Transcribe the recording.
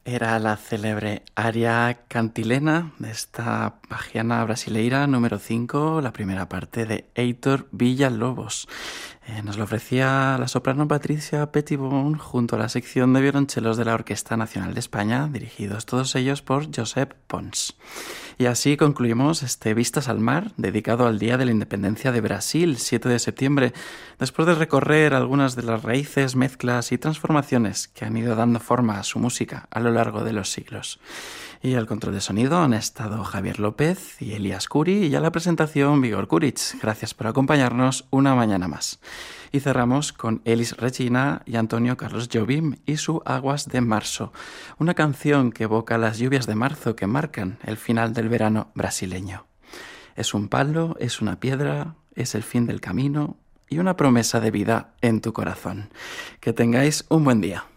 Era la célebre aria cantilena de esta bahiana brasileira número 5, la primera parte de Heitor Villa-Lobos. Nos lo ofrecía la soprano Patricia Pettibone junto a la sección de violonchelos de la Orquesta Nacional de España, dirigidos todos ellos por Josep Pons. Y así concluimos este Vistas al Mar, dedicado al Día de la Independencia de Brasil, 7 de septiembre, después de recorrer algunas de las raíces, mezclas y transformaciones que han ido dando forma a su música a lo largo de los siglos. Y al control de sonido han estado Javier López y Elias Curi, y a la presentación Vigor Kuric. Gracias por acompañarnos una mañana más. Y cerramos con Elis Regina y Antonio Carlos Jobim y su Aguas de Marzo, una canción que evoca las lluvias de marzo que marcan el final del verano brasileño. Es un palo, es una piedra, es el fin del camino y una promesa de vida en tu corazón. Que tengáis un buen día.